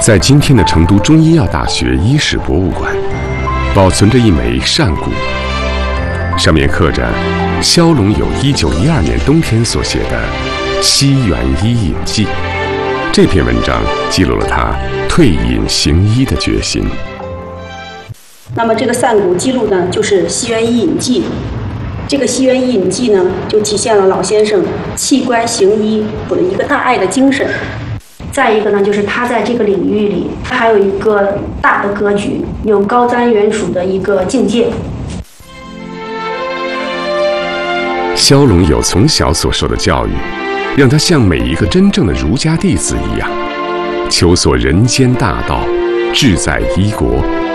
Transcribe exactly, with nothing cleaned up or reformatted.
在今天的成都中医药大学医史博物馆，保存着一枚扇骨，上面刻着萧龙友一九一二年冬天所写的《西园医隐记》。这篇文章记录了他退隐行医的决心。 那么这个扇骨记录呢，就是《西园医隐记》。这个《西园医隐记》呢，就体现了老先生弃官行医的一个大爱的精神。再一个呢，就是他在这个领域里，他还有一个大的格局，有高瞻远瞩的一个境界。 萧龙友从小所受的教育，让他像每一个真正的儒家弟子一样，求索人间大道，志在医国。